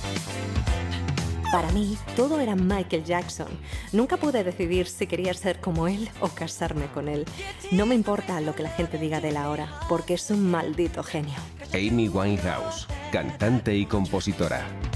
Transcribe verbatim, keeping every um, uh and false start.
Para mí, todo era Michael Jackson. Nunca pude decidir si quería ser como él o casarme con él. No me importa lo que la gente diga de él ahora, porque es un maldito genio. Amy Winehouse, cantante y compositora.